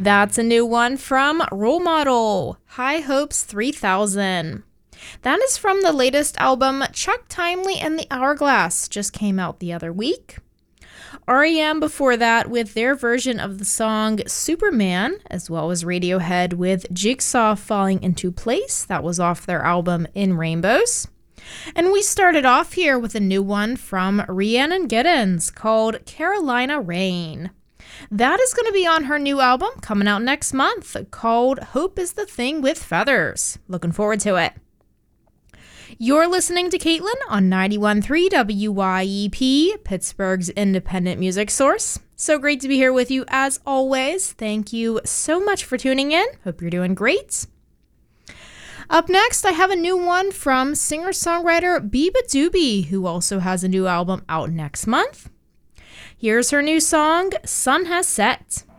That's a new one from Role Model, High Hopes 3000. That is from the latest album, Chuck Timely and the Hourglass, just came out the other week. R.E.M. before that with their version of the song Superman, as well as Radiohead with Jigsaw Falling Into Place. That was off their album In Rainbows. And we started off here with a new one from Rhiannon Giddens called Carolina Rain. That is going to be on her new album coming out next month called Hope is the Thing with Feathers. Looking forward to it. You're listening to Caitlin on 91.3 WYEP, Pittsburgh's independent music source. So great to be here with you as always. Thank you so much for tuning in. Hope you're doing great. Up next, I have a new one from singer-songwriter Biba Doobie, who also has a new album out next month. Here's her new song, Sun Has Set.